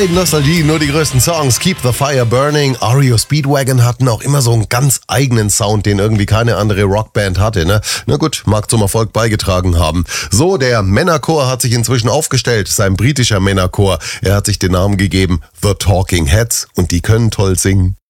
Zeit, Nostalgie, nur die größten Songs. Keep the Fire Burning. REO Speedwagon hatten auch immer so einen ganz eigenen Sound, den irgendwie keine andere Rockband hatte, ne? Na gut, mag zum Erfolg beigetragen haben. So, der Männerchor hat sich inzwischen aufgestellt, sein britischer Männerchor. Er hat sich den Namen gegeben The Talking Heads und die können toll singen.